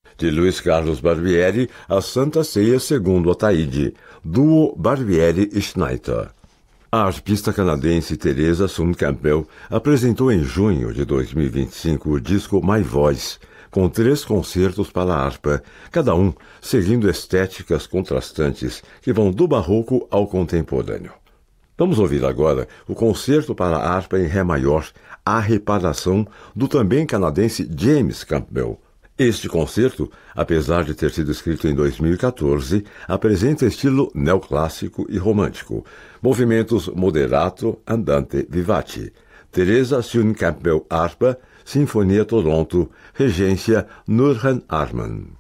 De Luiz Carlos Barbieri, A Santa Ceia segundo Ataíde, duo Barbieri e Schneider. A arpista canadense Teresa Sun Campbell apresentou em junho de 2025 o disco My Voice, com 3 concertos para a harpa, cada um seguindo estéticas contrastantes que vão do barroco ao contemporâneo. Vamos ouvir agora o concerto para a harpa em Ré maior, A Reparação, do também canadense James Campbell. Este concerto, apesar de ter sido escrito em 2014, apresenta estilo neoclássico e romântico, movimentos moderato, andante, vivace. Teresa Sun Campbell harpa, Sinfonia Toronto, regência Nurhan Arman.